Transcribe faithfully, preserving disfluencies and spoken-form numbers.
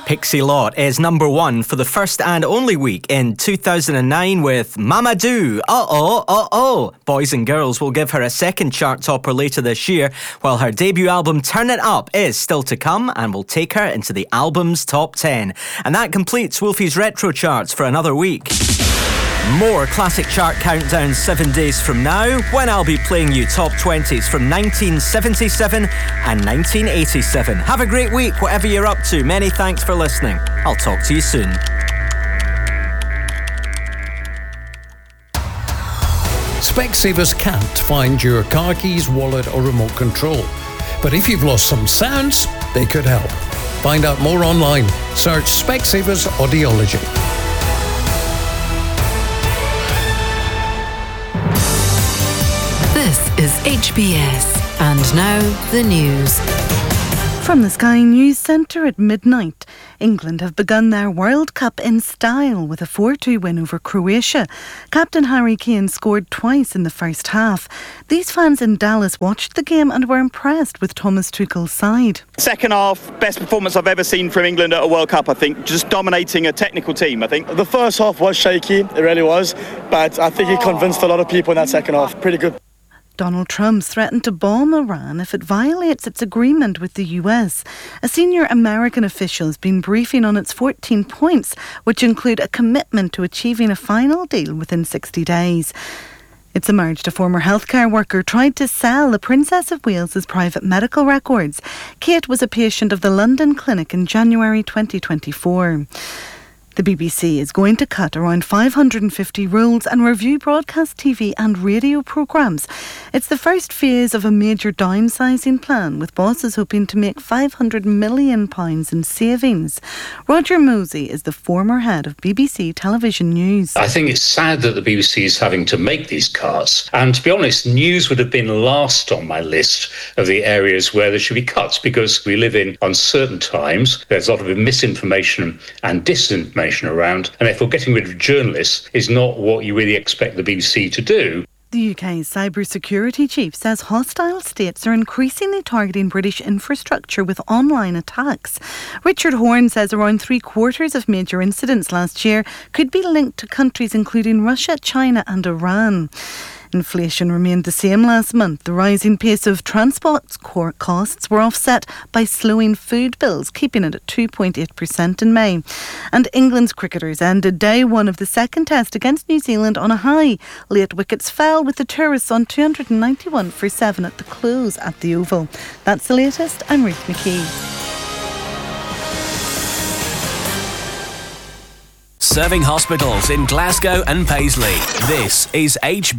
Pixie Lott is number one for the first and only week in two thousand nine with Mamadou. Uh-oh, uh-oh. Boys and Girls will give her a second chart topper later this year, while her debut album Turn It Up is still to come and will take her into the album's top ten. And that completes Wolfie's retro charts for another week. More classic chart countdowns seven days from now, when I'll be playing you top twenties from nineteen seventy-seven and nineteen eighty-seven. Have a great week, whatever you're up to. Many thanks for listening. I'll talk to you soon. Specsavers can't find your car keys, wallet or remote control. But if you've lost some sounds, they could help. Find out more online. Search Specsavers Audiology. This is H B S, and now the news. From the Sky News Centre at midnight, England have begun their World Cup in style with a four two win over Croatia. Captain Harry Kane scored twice in the first half. These fans in Dallas watched the game and were impressed with Thomas Tuchel's side. Second half, best performance I've ever seen from England at a World Cup, I think. Just dominating a technical team, I think. The first half was shaky, it really was, but I think he convinced a lot of people in that second half. Pretty good. Donald Trump's threatened to bomb Iran if it violates its agreement with the U S. A senior American official has been briefing on its fourteen points, which include a commitment to achieving a final deal within sixty days. It's emerged a former healthcare worker tried to sell the Princess of Wales's private medical records. Kate was a patient of the London clinic in January twenty twenty-four. The B B C is going to cut around five hundred fifty roles and review broadcast T V and radio programmes. It's the first phase of a major downsizing plan, with bosses hoping to make five hundred million pounds in savings. Roger Mosey is the former head of B B C Television News. I think it's sad that the B B C is having to make these cuts. And to be honest, news would have been last on my list of the areas where there should be cuts, because we live in uncertain times. There's a lot of misinformation and disinformation around, and therefore getting rid of journalists is not what you really expect the B B C to do. The U K's cybersecurity chief says hostile states are increasingly targeting British infrastructure with online attacks. Richard Horne says around three quarters of major incidents last year could be linked to countries including Russia, China and Iran. Inflation remained the same last month. The rising pace of transport costs were offset by slowing food bills, keeping it at two point eight percent in May. And England's cricketers ended day one of the second test against New Zealand on a high. Late wickets fell with the tourists on two hundred ninety-one for seven at the close at the Oval. That's the latest. I'm Ruth McKee. Serving hospitals in Glasgow and Paisley. This is H B S.